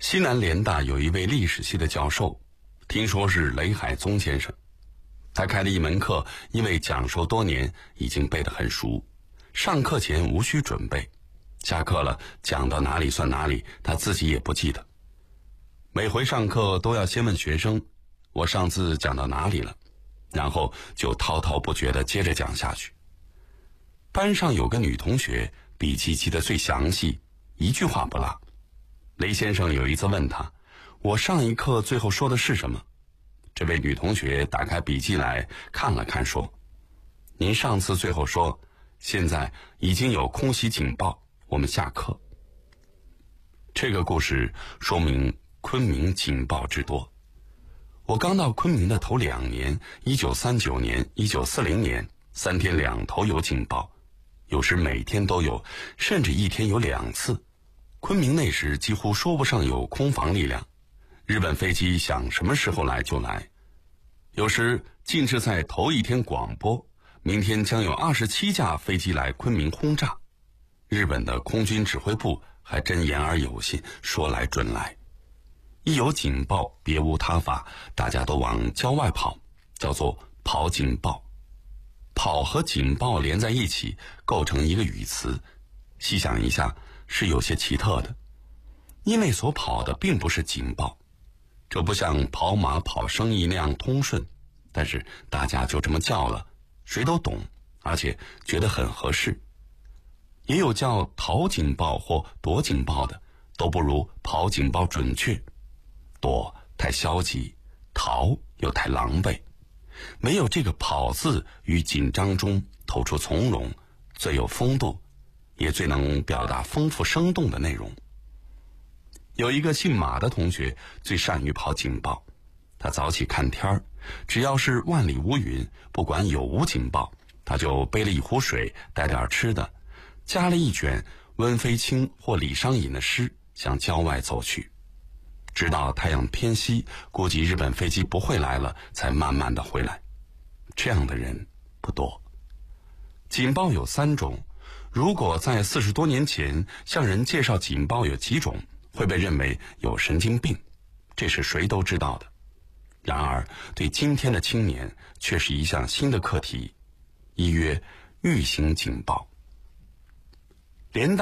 西南联大有一位历史系的教授，听说是雷海宗先生。他开了一门课，因为讲授多年，已经背得很熟，上课前无需准备，下课了讲到哪里算哪里，他自己也不记得。每回上课都要先问学生，我上次讲到哪里了，然后就滔滔不绝地接着讲下去。班上有个女同学笔记记得最详细，一句话不落。雷先生有一次问她，我上一课最后说的是什么？这位女同学打开笔记来看了看，说，您上次最后说现在已经有空袭警报，我们下课。这个故事说明昆明警报之多。我刚到昆明的头2年，1939年、1940年，3天2头有警报，有时每天都有，甚至一天有2次。昆明那时几乎说不上有空防力量，日本飞机想什么时候来就来。有时竟是在头一天广播，明天将有27架飞机来昆明轰炸。日本的空军指挥部还真言而有信，说来准来。一有警报，别无他法，大家都往郊外跑，叫做跑警报。跑和警报连在一起，构成一个语词。细想一下，是有些奇特的，因为所跑的并不是警报，这不像跑马跑生意那样通顺，但是大家就这么叫了，谁都懂，而且觉得很合适。也有叫逃警报或躲警报的，都不如跑警报准确。躲太消极，逃又太狼狈，没有这个跑字于紧张中透出从容，最有风度，也最能表达丰富生动的内容。有一个姓马的同学最善于跑警报，他早起看天儿，只要是万里无云，不管有无警报，他就背了一壶水，带点吃的，加了一卷温飞卿或李商隐的诗，向郊外走去。直到太阳偏西，估计日本飞机不会来了，才慢慢的回来。这样的人不多。警报有3种，如果在40多年前向人介绍警报有几种，会被认为有神经病，这是谁都知道的。然而对今天的青年却是一项新的课题，一曰预警警报。联大